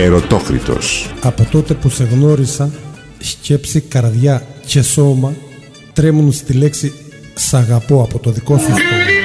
Ερωτόκριτος. Από τότε που σε γνώρισα, σκέψη, καρδιά και σώμα τρέμουν στη λέξη «σ' αγαπώ» από το δικό σου στόμα.